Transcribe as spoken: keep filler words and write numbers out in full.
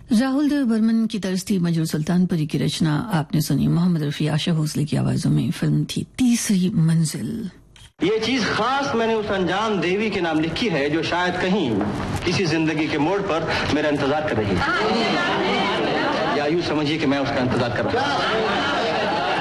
राहुल देव बर्मन की तर्ज थी मंजूर सुल्तानपुरी की रचना आपने सुनी मोहम्मद रफी आशा भोसले की आवाजों में। फिल्म थी तीसरी मंजिल। ये चीज खास मैंने उस अनजान देवी के नाम लिखी है जो शायद कहीं किसी जिंदगी के मोड़ पर मेरा इंतजार कर रही है, या यूं समझिए कि मैं उसका इंतजार कर रहा हूं।